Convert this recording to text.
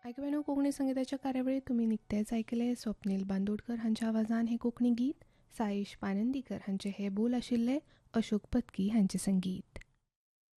आयकवेनो कोंकणी संगीताच्या कार्यावळीत तुमी निकतेच आयकले स्वप्नील बांदोडकर हांच्या आवाजान हे कोंकणी गीत, साईश पानंदीकर हांचे हे बोल आशिल्ले, अशोक पत्की हांचे संगीत.